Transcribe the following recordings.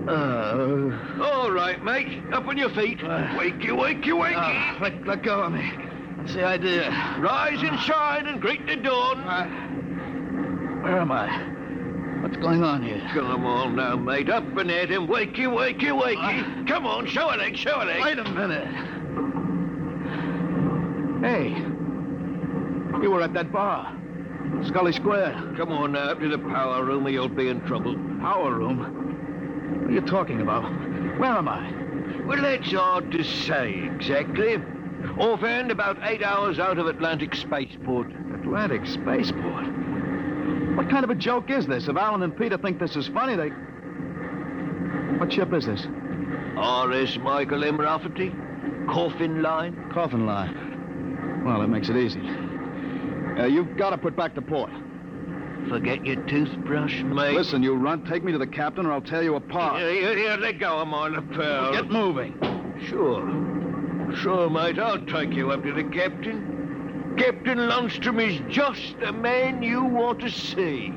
All right, mate. Up on your feet. Wakey, wakey, wakey. Let go of me. That's the idea. Rise and shine and greet the dawn. Where am I? What's going on here? Come on now, mate. Up and at him. Wakey, wakey, wakey. Come on, show a leg, show a leg. Wait a minute. Hey. You were at that bar. Scully Square. Come on now, up to the power room or you'll be in trouble. Power room? What are you talking about? Where am I? Well, that's hard to say exactly. Offhand, about 8 hours out of Atlantic Spaceport. Atlantic Spaceport? What kind of a joke is this? If Alan and Peter think this is funny, they... What ship is this? R.S. Michael M. Rafferty. Coffin Line. Coffin Line. Well, that makes it easy. You've got to put back to port. Forget your toothbrush, mate. Listen, you runt. Take me to the captain or I'll tear you apart. Here, let go of my lapel. Get moving. Sure, mate. I'll take you up to the captain. Captain Lundstrom is just the man you want to see.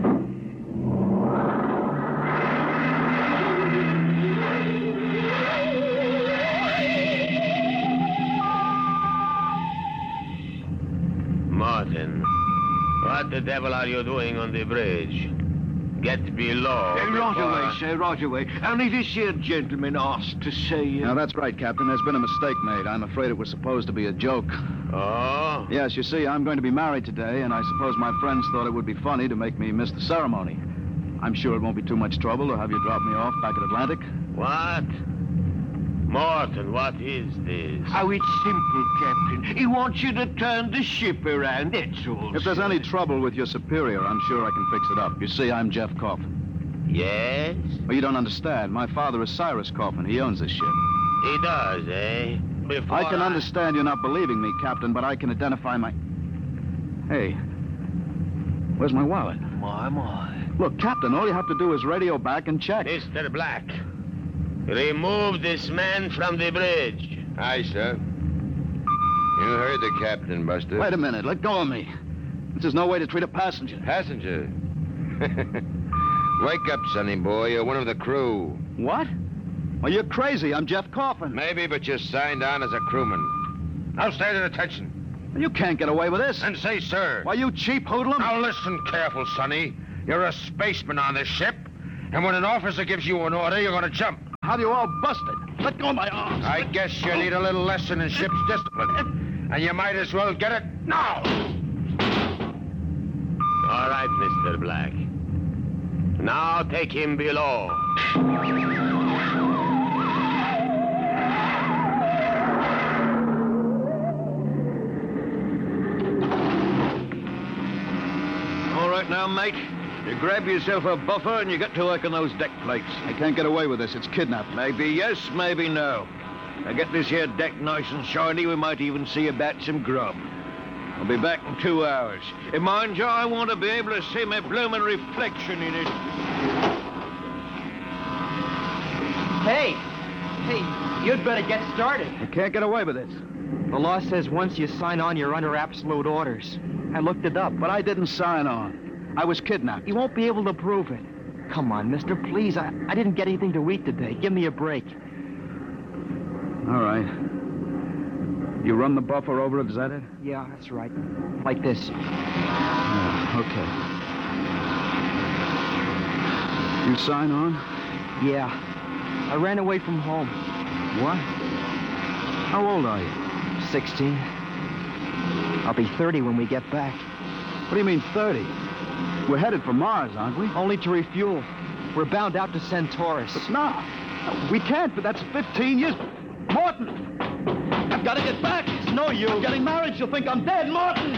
Martin, what the devil are you doing on the bridge? Get below. Right away, sir, right away. Only this here gentleman asked to see you. Now, that's right, Captain. There's been a mistake made. I'm afraid it was supposed to be a joke. Oh? Yes, you see, I'm going to be married today, and I suppose my friends thought it would be funny to make me miss the ceremony. I'm sure it won't be too much trouble to have you drop me off back at Atlantic. What? Martin, what is this? Oh, it's simple, Captain. He wants you to turn the ship around, that's all. If there's any trouble with your superior, I'm sure I can fix it up. You see, I'm Jeff Coffin. Yes? Well, you don't understand. My father is Cyrus Coffin. He owns this ship. He does, eh? Before I can understand you're not believing me, Captain, but I can identify my... Hey, where's my wallet? My. Look, Captain, all you have to do is radio back and check. Mr. Black, remove this man from the bridge. Aye, sir. You heard the captain, Buster. Wait a minute. Let go of me. This is no way to treat a passenger. Passenger? Wake up, sonny boy. You're one of the crew. What? Well, you're crazy. I'm Jeff Coffin. Maybe, but you're signed on as a crewman. Now stand at attention. You can't get away with this. And say, sir. Why, you cheap hoodlum. Now listen careful, sonny. You're a spaceman on this ship, and when an officer gives you an order, you're going to jump. How do you all busted? Let go of my arms. I guess you need a little lesson in ship's discipline. And you might as well get it now. All right, Mr. Black. Now take him below. All right now, mate. You grab yourself a buffer and you get to work on those deck plates. I can't get away with this. It's kidnapping. Maybe yes, maybe no. Now get this here deck nice and shiny. We might even see about some grub. I'll be back in 2 hours. And mind you, I want to be able to see my bloomin' reflection in it. Hey, you'd better get started. I can't get away with this. The law says once you sign on, you're under absolute orders. I looked it up. But I didn't sign on. I was kidnapped. You won't be able to prove it. Come on, mister, please. I didn't get anything to eat today. Give me a break. All right. You run the buffer over it, is that it? Yeah, that's right. Like this. Okay. You sign on? Yeah. I ran away from home. What? How old are you? 16. I'll be 30 when we get back. What do you mean 30? We're headed for Mars, aren't we? Only to refuel. We're bound out to Centaurus. But no, we can't, but that's 15 years. Morton! I've got to get back. It's no use. I'm getting married. She'll think I'm dead. Morton!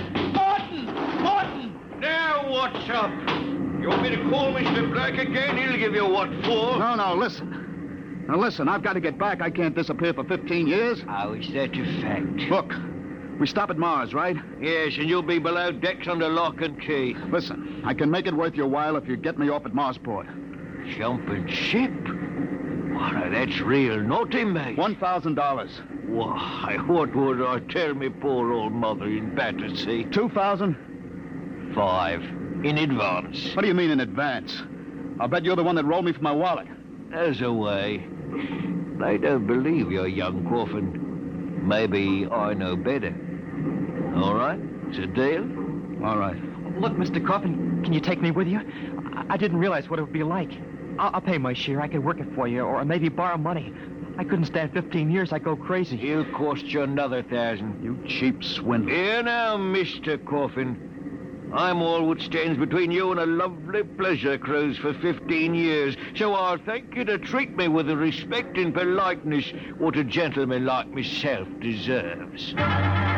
Now what's up? You want me to call Mr. Black again? He'll give you what for. No, listen. Now, listen, I've got to get back. I can't disappear for 15 years. How is that a fact? Look, we stop at Mars, right? Yes, and you'll be below decks under lock and key. Listen, I can make it worth your while if you get me off at Marsport. Jumping ship? Why, that's real naughty, mate. $1,000. Why, what would I tell me poor old mother in Battersea? $2,000? 5. In advance. What do you mean in advance? I'll bet you're the one that rolled me for my wallet. There's a way. They don't believe you're young Coffin. Maybe I know better. All right? It's a deal? All right. Look, Mr. Coffin, can you take me with you? I didn't realize what it would be like. I'll pay my share. I could work it for you, or maybe borrow money. I couldn't stand 15 years. I'd go crazy. He'll cost you another 1,000. You cheap swindler. Here now, Mr. Coffin. I'm all what stands between you and a lovely pleasure cruise for 15 years, so I'll thank you to treat me with the respect and politeness what a gentleman like myself deserves.